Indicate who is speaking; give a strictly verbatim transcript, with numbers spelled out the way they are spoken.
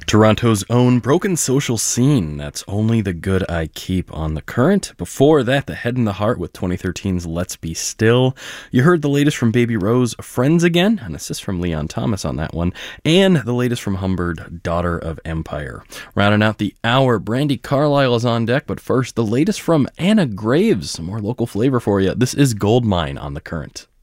Speaker 1: Toronto's own Broken Social Scene, that's Only the Good I Keep on The Current. Before that, The Head and the Heart with twenty thirteen's Let's Be Still. You heard the latest from Baby Rose, Friends Again, an assist from Leon Thomas on that one, and the latest from Humbird, Daughter of Empire. Rounding out the hour, Brandi Carlile is on deck, but first, the latest from Anna Graves, some more local flavor for you. This is Goldmine on The Current.